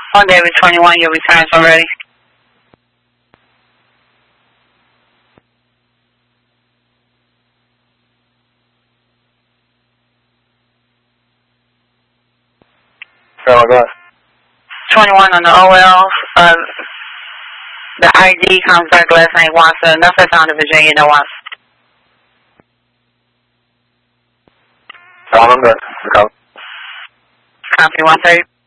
On David 21, your returns are ready. Oh, God. 21 on the OL. The ID comes back last name Watson. Nothing found in Virginia, no Watson. I'm good. Copy 130.